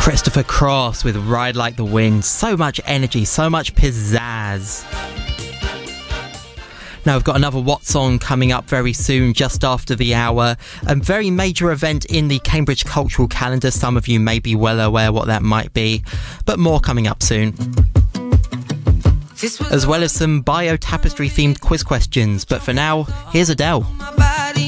Christopher Cross with Ride Like the Wind. So much energy, so much pizzazz. Now we've got another What Song coming up very soon, just after the hour. A very major event in the Cambridge cultural calendar. Some of you may be well aware what that might be, but more coming up soon. As well as some bio tapestry themed quiz questions. But for now, here's Adele.